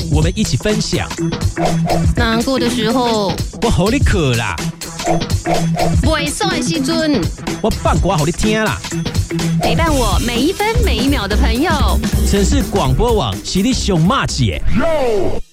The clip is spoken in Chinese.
我们一起分享。 难过的时候， 我好你渴啦， 袂爽的时阵， 我放歌好你听啦。 陪伴我每一分每一秒的朋友。 城市广播网是你上马姐。